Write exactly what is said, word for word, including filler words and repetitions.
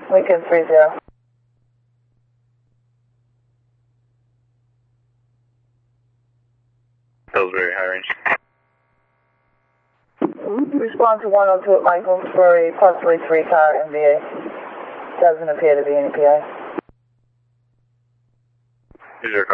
Lincoln three zero. Pillsbury, high range. Respond to one oh two at Michaels for a possibly three car M V A. Doesn't appear to be any P I. Is your